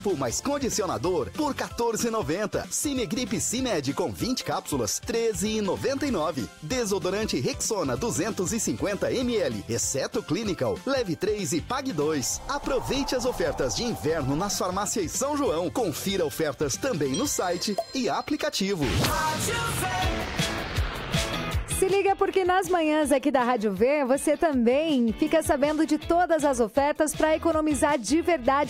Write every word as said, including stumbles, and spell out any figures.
mais condicionador por quatorze reais e noventa centavos. Cinegripe Cimed com vinte cápsulas, treze reais e noventa e nove centavos. Desodorante Rexona duzentos e cinquenta mililitros, exceto Clinical. Leve três e pague dois. Aproveite as ofertas de inverno nas farmácias São João. Confira ofertas também no site e aplicativo. Se liga porque nas manhãs aqui da Rádio V, você também fica sabendo de todas as ofertas para economizar de verdade.